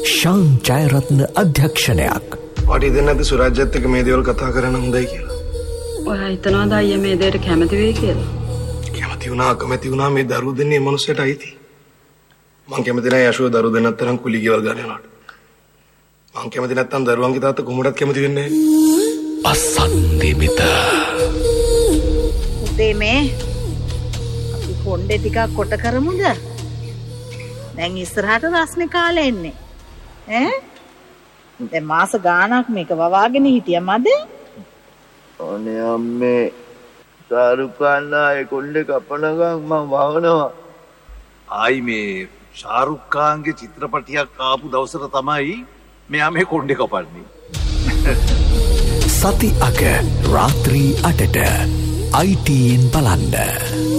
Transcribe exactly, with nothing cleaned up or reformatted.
Shan Jayaratne අධ්‍යක්ෂණයක්. Party දෙන්න නැති සුරාජ්‍යත් එක්ක මේ දේවල් කතා කරන්න හොඳයි කියලා. ඔයා හිතනවාද අයියා මේ දෙයට කැමති වෙයි කියලා? කැමති වුණා අකමැති වුණා මේ දරුවෝ දෙන්නේ මේ මනුස්සයට අයිති. මං කැමති නැහැ යශෝ දරුවෝ දෙන්නත් තරම් කුලි ගෙවල් ගන්න යනවාට. මං කැමති නැත්තම් දරුවන්ගේ තාත්තා කොහොමදත් කැමති වෙන්නේ නැහැ. අසන්දිමිත. උදේ මේ අපි කොණ්ඩේ ටිකක් කොට කරමුද? දැන් ඉස්සරහට රස්නේ කාලේ එන්නේ. ඈ? දැන් මාස ගාණක් මේක වවාගෙන හිටියා මද? ඕනේ අම්මේ ශාරුඛ් ඛාන් ආයේ කොණ්ඩේ කපනගම් මම වහනවා. ආයි මේ ශාරුඛ් ඛාන්ගේ චිත්‍රපටියක් ආපු දවසට තමයි මෙයා මේ කොණ්ඩේ කපන්නේ. සති අග රාත්‍රී අටට I T N බලන්න.